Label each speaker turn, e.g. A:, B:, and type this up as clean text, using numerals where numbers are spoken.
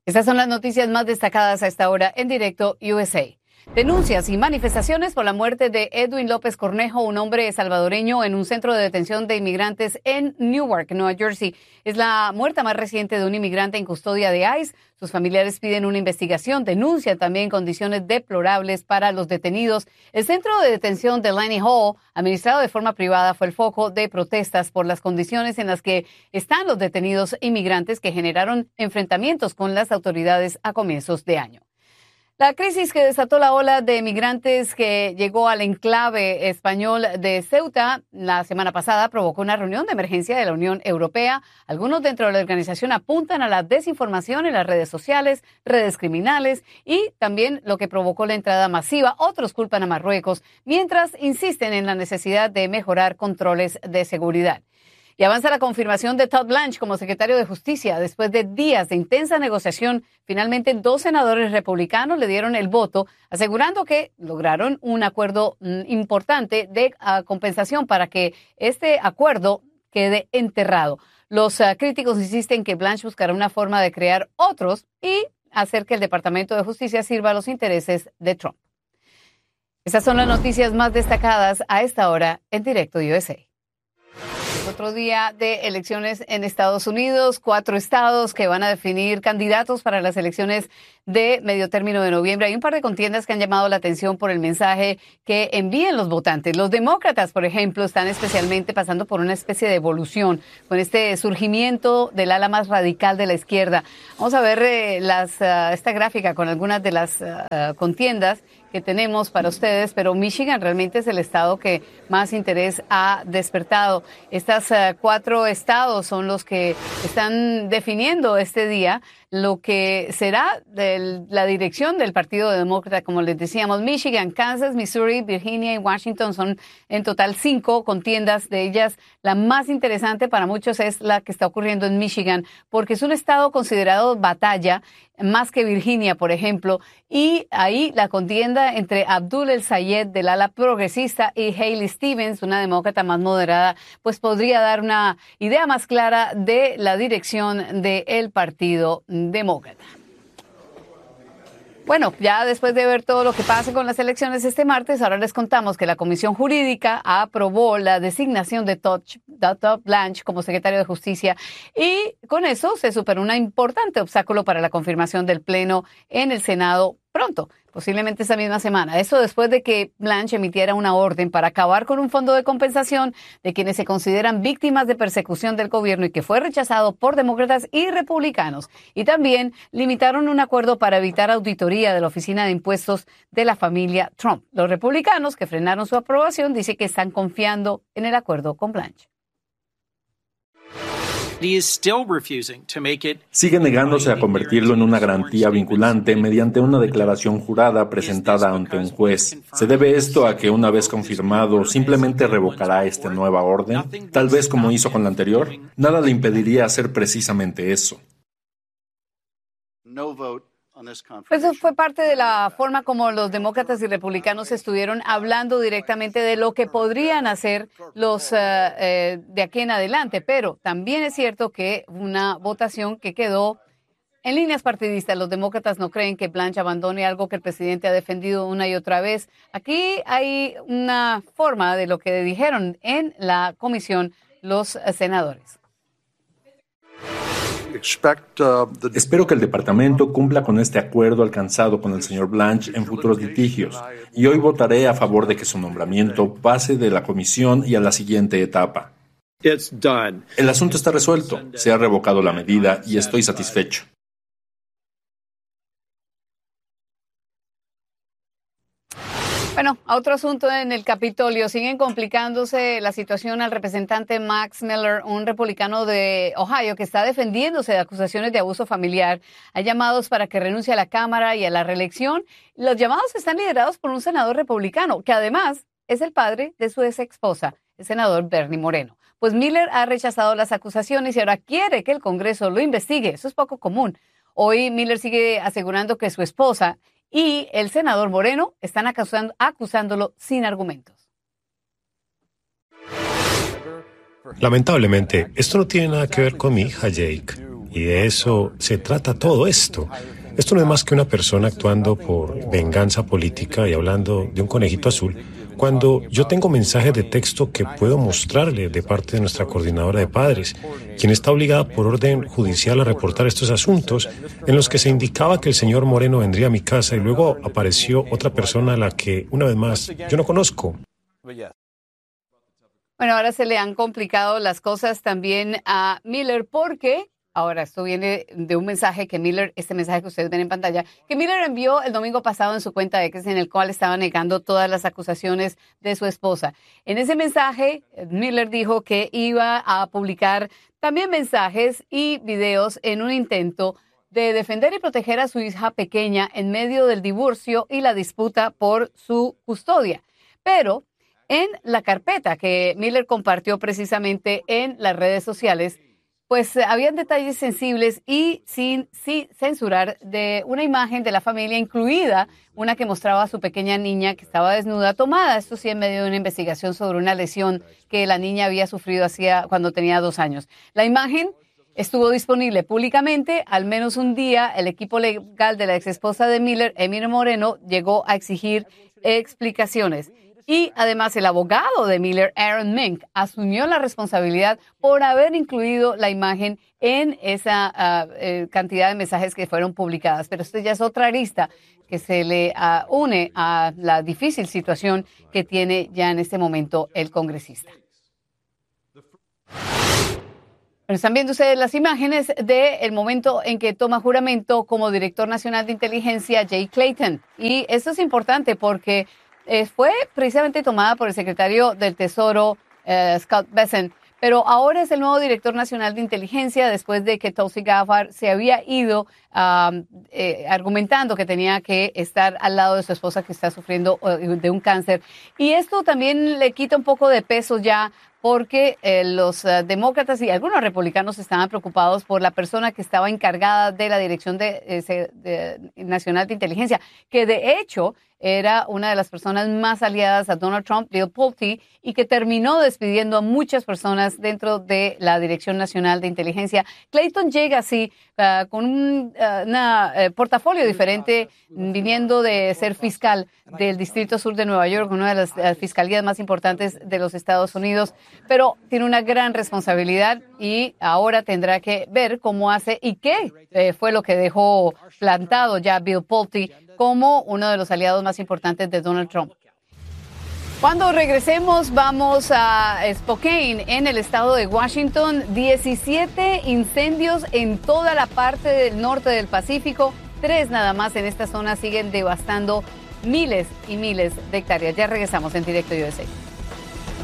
A: Estas son las noticias más destacadas a esta hora en Directo USA. Denuncias y manifestaciones por la muerte de Edwin López Cornejo, un hombre salvadoreño en un centro de detención de inmigrantes en Newark, Nueva Jersey. Es la muerte más reciente de un inmigrante en custodia de ICE. Sus familiares piden una investigación, denuncian también condiciones deplorables para los detenidos. El centro de detención de Lani Hall, administrado de forma privada, fue el foco de protestas por las condiciones en las que están los detenidos inmigrantes que generaron enfrentamientos con las autoridades a comienzos de año. La crisis que desató la ola de migrantes que llegó al enclave español de Ceuta la semana pasada provocó una reunión de emergencia de la Unión Europea. Algunos dentro de la organización apuntan a la desinformación en las redes sociales, redes criminales y también lo que provocó la entrada masiva. Otros culpan a Marruecos, mientras insisten en la necesidad de mejorar controles de seguridad. Y avanza la confirmación de Todd Blanche como secretario de Justicia. Después de días de intensa negociación, finalmente 2 senadores republicanos le dieron el voto, asegurando que lograron un acuerdo importante de compensación para que este acuerdo quede enterrado. Los críticos insisten que Blanche buscará una forma de crear otros y hacer que el Departamento de Justicia sirva a los intereses de Trump. Estas son las noticias más destacadas a esta hora en Directo USA. Otro día de elecciones en Estados Unidos, 4 estados que van a definir candidatos para las elecciones de medio término de noviembre. Hay un par de contiendas que han llamado la atención por el mensaje que envían los votantes. Los demócratas, por ejemplo, están especialmente pasando por una especie de evolución con este surgimiento del ala más radical de la izquierda. Vamos a ver esta gráfica con algunas de las contiendas que tenemos para ustedes, pero Michigan realmente es el estado que más interés ha despertado. Estas 4 estados son los que están definiendo este día lo que será la dirección del Partido Demócrata, como les decíamos. Michigan, Kansas, Missouri, Virginia y Washington son en total 5 contiendas. De ellas, la más interesante para muchos es la que está ocurriendo en Michigan, porque es un estado considerado batalla, más que Virginia, por ejemplo, y ahí la contienda entre Abdul El Sayed del ala progresista y Haley Stevens, una demócrata más moderada, pues podría dar una idea más clara de la dirección del Partido Demócrata. Bueno, ya después de ver todo lo que pase con las elecciones este martes, ahora les contamos que la Comisión Jurídica aprobó la designación de Todd Blanche como secretario de Justicia y con eso se superó un importante obstáculo para la confirmación del Pleno en el Senado pronto, posiblemente esta misma semana. Eso después de que Blanche emitiera una orden para acabar con un fondo de compensación de quienes se consideran víctimas de persecución del gobierno y que fue rechazado por demócratas y republicanos. Y también limitaron un acuerdo para evitar auditoría de la Oficina de Impuestos de la familia Trump. Los republicanos que frenaron su aprobación dicen que están confiando en el acuerdo con Blanche.
B: Sigue negándose a convertirlo en una garantía vinculante mediante una declaración jurada presentada ante un juez. ¿Se debe esto a que una vez confirmado simplemente revocará esta nueva orden? Tal vez como hizo con la anterior. Nada le impediría hacer precisamente eso.
A: Eso fue parte de la forma como los demócratas y republicanos estuvieron hablando directamente de lo que podrían hacer los de aquí en adelante. Pero también es cierto que una votación que quedó en líneas partidistas. Los demócratas no creen que Blanche abandone algo que el presidente ha defendido una y otra vez. Aquí hay una forma de lo que dijeron en la comisión los senadores.
B: Espero que el departamento cumpla con este acuerdo alcanzado con el señor Blanche en futuros litigios, y hoy votaré a favor de que su nombramiento pase de la comisión y a la siguiente etapa. El asunto está resuelto, se ha revocado la medida y estoy satisfecho.
A: Bueno, a otro asunto en el Capitolio. Siguen complicándose la situación al representante Max Miller, un republicano de Ohio que está defendiéndose de acusaciones de abuso familiar. Hay llamados para que renuncie a la Cámara y a la reelección. Los llamados están liderados por un senador republicano, que además es el padre de su ex esposa, el senador Bernie Moreno. Pues Miller ha rechazado las acusaciones y ahora quiere que el Congreso lo investigue. Eso es poco común. Hoy Miller sigue asegurando que su esposa y el senador Moreno están acusándolo sin argumentos.
C: Lamentablemente, esto no tiene nada que ver con mi hija Jake. Y de eso se trata todo esto. Esto no es más que una persona actuando por venganza política y hablando de un conejito azul, cuando yo tengo mensajes de texto que puedo mostrarle de parte de nuestra coordinadora de padres, quien está obligada por orden judicial a reportar estos asuntos, en los que se indicaba que el señor Moreno vendría a mi casa y luego apareció otra persona a la que, una vez más, yo no conozco.
A: Bueno, ahora se le han complicado las cosas también a Miller porque ahora esto viene de un mensaje que Miller, este mensaje que ustedes ven en pantalla, que Miller envió el domingo pasado en su cuenta de X, en el cual estaba negando todas las acusaciones de su esposa. En ese mensaje, Miller dijo que iba a publicar también mensajes y videos en un intento de defender y proteger a su hija pequeña en medio del divorcio y la disputa por su custodia. Pero en la carpeta que Miller compartió precisamente en las redes sociales, pues habían detalles sensibles y sin censurar de una imagen de la familia, incluida una que mostraba a su pequeña niña que estaba desnuda, tomada, esto sí, en medio de una investigación sobre una lesión que la niña había sufrido cuando tenía 2 años. La imagen estuvo disponible públicamente. Al menos un día, el equipo legal de la exesposa de Miller, Emir Moreno, llegó a exigir explicaciones. Y además el abogado de Miller, Aaron Mink, asumió la responsabilidad por haber incluido la imagen en esa cantidad de mensajes que fueron publicadas. Pero esto ya es otra arista que se le une a la difícil situación que tiene ya en este momento el congresista. Bueno, están viendo ustedes las imágenes del momento en que toma juramento como director nacional de inteligencia Jay Clayton. Y esto es importante porque fue precisamente tomada por el secretario del Tesoro, Scott Bessent, pero ahora es el nuevo director nacional de inteligencia después de que Tulsi Gabbard se había ido argumentando que tenía que estar al lado de su esposa que está sufriendo de un cáncer. Y esto también le quita un poco de peso ya porque los demócratas y algunos republicanos estaban preocupados por la persona que estaba encargada de la Dirección Nacional de Inteligencia, que de hecho era una de las personas más aliadas a Donald Trump, Bill Pulte, y que terminó despidiendo a muchas personas dentro de la Dirección Nacional de Inteligencia. Clayton llega así con un portafolio diferente, viniendo de ser fiscal del Distrito Sur de Nueva York, una de las fiscalías más importantes de los Estados Unidos, pero tiene una gran responsabilidad y ahora tendrá que ver cómo hace y qué fue lo que dejó plantado ya Bill Pulte como uno de los aliados más importantes de Donald Trump. Cuando regresemos, vamos a Spokane, en el estado de Washington. 17 incendios en toda la parte del norte del Pacífico. 3 nada más en esta zona siguen devastando miles y miles de hectáreas. Ya regresamos en Directo USA.